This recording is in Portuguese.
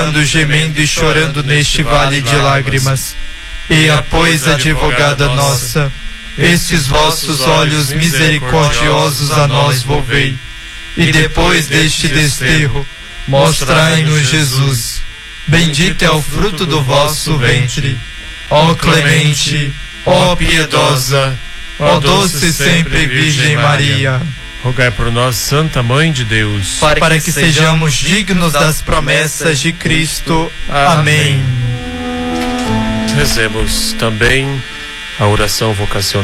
gemendo e chorando neste vale de lágrimas. Eia, pois, advogada nossa, estes vossos olhos misericordiosos a nós volvei, e depois deste desterro, mostrai-nos Jesus. Bendito é o fruto do vosso ventre. Ó clemente, ó piedosa, ó doce sempre Virgem Maria, rogai por nós, Santa Mãe de Deus, para que sejamos dignos das promessas de Cristo. Amém. Rezemos também a oração vocacional.